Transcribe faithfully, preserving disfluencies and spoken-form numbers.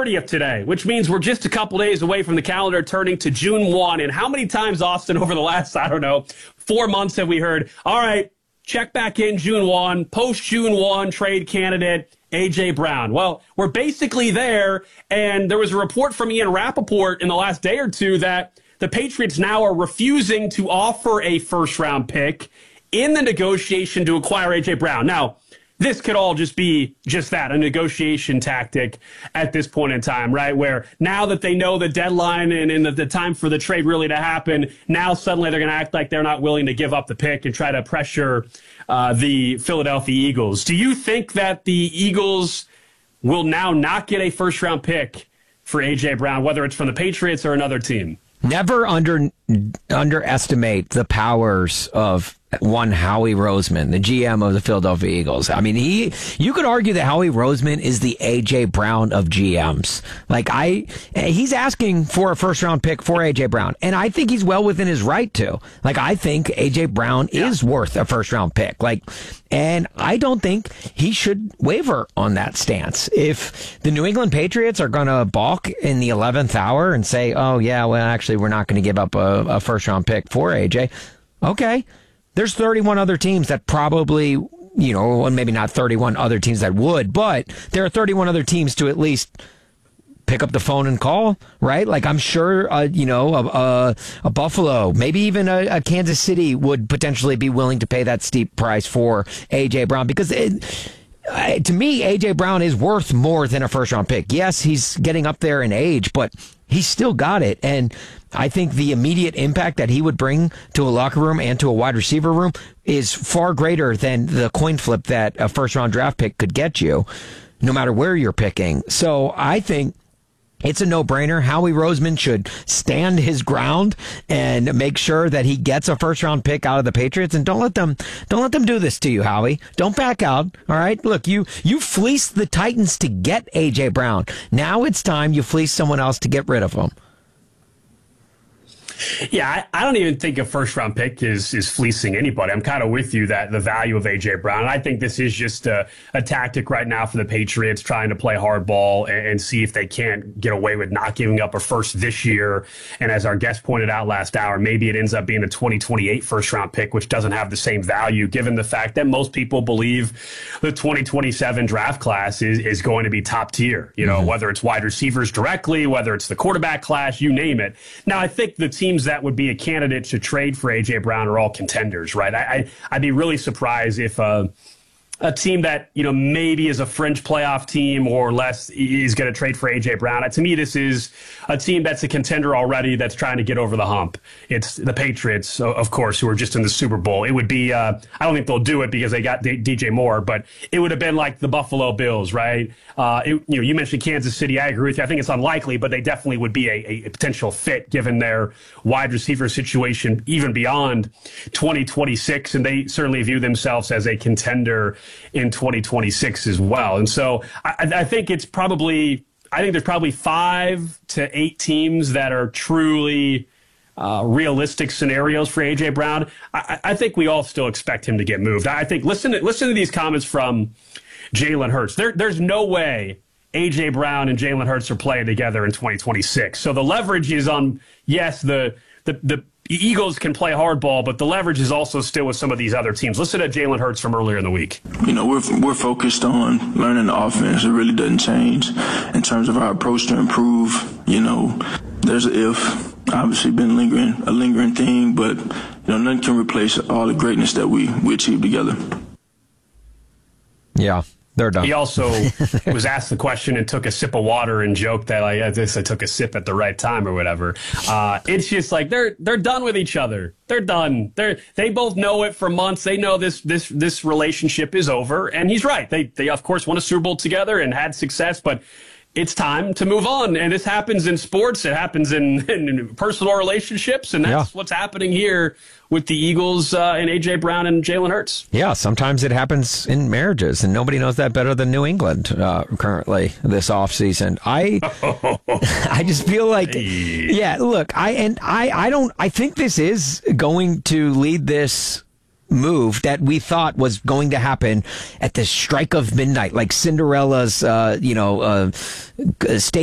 thirtieth today, which means we're just a couple days away from the calendar turning to June first. And how many times, Austin, over the last, I don't know, four months have we heard, all right, check back in June first, post-June first trade candidate, A J. Brown. Well, we're basically there, and there was a report from Ian Rappaport in the last day or two that the Patriots now are refusing to offer a first-round pick in the negotiation to acquire A J. Brown. Now, this could all just be just that, a negotiation tactic at this point in time, right? Where now that they know the deadline and, and the, the time for the trade really to happen, now suddenly they're going to act like they're not willing to give up the pick and try to pressure uh, the Philadelphia Eagles. Do you think that the Eagles will now not get a first-round pick for A J. Brown, whether it's from the Patriots or another team? Never under underestimate the powers of one Howie Roseman, the G M of the Philadelphia Eagles. I mean, he you could argue that Howie Roseman is the A J. Brown of G Ms. Like I, he's asking for a first round pick for A J. Brown, and I think he's well within his right to. Like I think A J. Brown yeah. is worth a first round pick. Like, and I don't think he should waver on that stance. If the New England Patriots are going to balk in the eleventh hour and say, "Oh yeah, well actually we're not going to give up a, a first round pick for A J," okay. There's thirty-one other teams that probably, you know, maybe not thirty-one other teams that would, but there are thirty-one other teams to at least pick up the phone and call, right? Like I'm sure, uh, you know, a, a, a Buffalo, maybe even a, a Kansas City would potentially be willing to pay that steep price for A J. Brown because it, uh, to me, A J. Brown is worth more than a first round pick. Yes, he's getting up there in age, but he's still got it. And I think the immediate impact that he would bring to a locker room and to a wide receiver room is far greater than the coin flip that a first round draft pick could get you, no matter where you're picking. So I think it's a no-brainer. Howie Roseman should stand his ground and make sure that he gets a first-round pick out of the Patriots. And don't let them, don't let them do this to you, Howie. Don't back out. All right. Look, you you fleeced the Titans to get A J. Brown. Now it's time you fleece someone else to get rid of him. Yeah, I, I don't even think a first-round pick is is fleecing anybody. I'm kind of with you that the value of A J. Brown. I think this is just a, a tactic right now for the Patriots trying to play hardball and, and see if they can't get away with not giving up a first this year. And as our guest pointed out last hour, maybe it ends up being a twenty twenty-eight first-round pick, which doesn't have the same value, given the fact that most people believe the twenty twenty-seven draft class is, is going to be top tier. You know, mm-hmm. whether it's wide receivers directly, whether it's the quarterback class, you name it. Now, I think the team teams that would be a candidate to trade for A J. Brown are all contenders, right? I, I, I'd be really surprised if uh, a team that, you know, maybe is a fringe playoff team or less is going to trade for A J. Brown. To me, this is a team that's a contender already that's trying to get over the hump. It's the Patriots, of course, who are just in the Super Bowl. It would be, uh, I don't think they'll do it because they got D J Moore, but it would have been like the Buffalo Bills, right? Uh, it, you know, you mentioned Kansas City. I agree with you. I think it's unlikely, but they definitely would be a, a potential fit given their wide receiver situation even beyond twenty twenty-six. And they certainly view themselves as a contender in twenty twenty-six as well. And so I, I think it's probably, I think there's probably five to eight teams that are truly uh, realistic scenarios for A J. Brown. I, I think we all still expect him to get moved. I think, listen to, listen to these comments from Jalen Hurts. There, there's no way A J. Brown and Jalen Hurts are playing together in twenty twenty-six. So the leverage is on, yes, the, the, the, The Eagles can play hardball, but the leverage is also still with some of these other teams. Listen to Jalen Hurts from earlier in the week. You know, we're we're focused on learning the offense. It really doesn't change in terms of our approach to improve. You know, there's an if. Obviously been lingering a lingering thing, but you know, nothing can replace all the greatness that we, we achieved together. Yeah. They're done. He also was asked the question and took a sip of water and joked that like, I guess I took a sip at the right time or whatever. Uh, it's just like they're they're done with each other. They're done. They're they both know it for months. They know this this this relationship is over. And he's right. They they of course won a Super Bowl together and had success, but it's time to move on. And this happens in sports. It happens in, in personal relationships. And that's yeah. what's happening here with the Eagles uh, and A J. Brown and Jalen Hurts. Yeah, sometimes it happens in marriages, and nobody knows that better than New England uh, currently this offseason. I I just feel like, hey. yeah, look, I and I, I don't, I think this is going to lead this move that we thought was going to happen at the strike of midnight, like Cinderella's, uh, you know, uh, state